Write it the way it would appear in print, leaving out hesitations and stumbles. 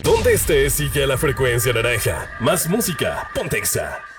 Donde estés, sigue a la frecuencia naranja. Más música, Pontexa.